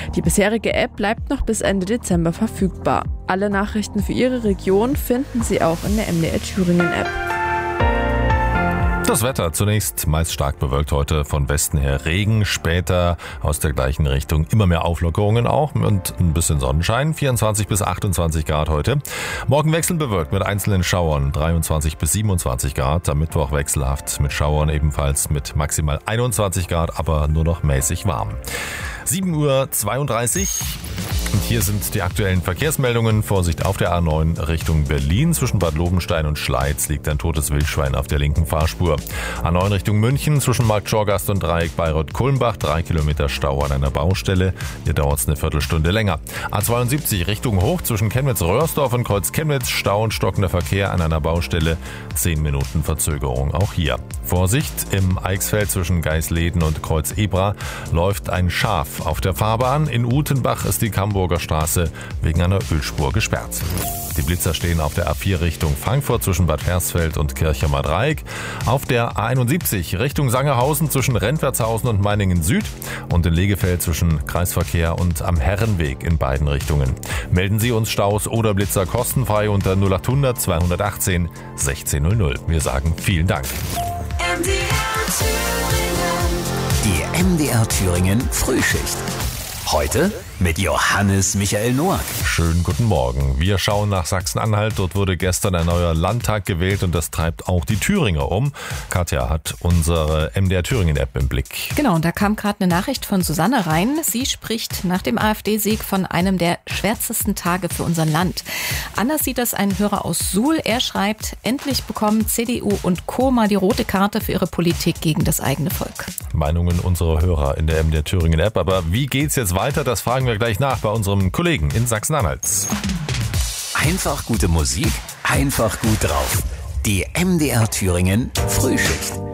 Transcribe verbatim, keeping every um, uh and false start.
Die bisherige App bleibt noch bis Ende Dezember verfügbar. Alle Nachrichten für Ihre Region finden Sie auch in der M D R Thüringen App. Das Wetter zunächst meist stark bewölkt heute, von Westen her Regen, später aus der gleichen Richtung immer mehr Auflockerungen auch und ein bisschen Sonnenschein, vierundzwanzig bis achtundzwanzig Grad heute. Morgen wechselnd bewölkt mit einzelnen Schauern, dreiundzwanzig bis siebenundzwanzig Grad, am Mittwoch wechselhaft mit Schauern ebenfalls mit maximal einundzwanzig Grad, aber nur noch mäßig warm. sieben Uhr zweiunddreißig. Und hier sind die aktuellen Verkehrsmeldungen. Vorsicht auf der A neun Richtung Berlin. Zwischen Bad Lobenstein und Schleiz liegt ein totes Wildschwein auf der linken Fahrspur. A neun Richtung München zwischen Markt Schorgast und Dreieck Bayreuth-Kulmbach. Drei Kilometer Stau an einer Baustelle. Hier dauert es eine Viertelstunde länger. A zweiundsiebzig Richtung Hoch zwischen Chemnitz-Röhrsdorf und Kreuz Chemnitz. Stau und stockender Verkehr an einer Baustelle. Zehn Minuten Verzögerung auch hier. Vorsicht, im Eichsfeld zwischen Geisleden und Kreuz Ebra läuft ein Schaf auf der Fahrbahn. In Utenbach ist die Hamburger Straße wegen einer Ölspur gesperrt. Die Blitzer stehen auf der A vier Richtung Frankfurt zwischen Bad Hersfeld und Kirchheimer Dreieck. Auf der A einundsiebzig Richtung Sangerhausen zwischen Rentwertshausen und Meiningen Süd und in Legefeld zwischen Kreisverkehr und am Herrenweg in beiden Richtungen. Melden Sie uns Staus oder Blitzer kostenfrei unter null achthundert zweihundertachtzehn sechzehn null null. Wir sagen vielen Dank. M D R Thüringen. Die M D R Thüringen Frühschicht. Heute mit Johannes Michael Noack. Schönen guten Morgen. Wir schauen nach Sachsen-Anhalt. Dort wurde gestern ein neuer Landtag gewählt und das treibt auch die Thüringer um. Katja hat unsere M D R Thüringen-App im Blick. Genau, und da kam gerade eine Nachricht von Susanne rein. Sie spricht nach dem AfD-Sieg von einem der schwärzesten Tage für unser Land. Anders sieht das ein Hörer aus Suhl. Er schreibt, endlich bekommen C D U und Co. mal die rote Karte für ihre Politik gegen das eigene Volk. Meinungen unserer Hörer in der M D R Thüringen-App. Aber wie geht's jetzt weiter? Das fragen wir gleich nach bei unserem Kollegen in Sachsen-Anhalt. Einfach gute Musik, einfach gut drauf. Die M D R Thüringen Frühschicht.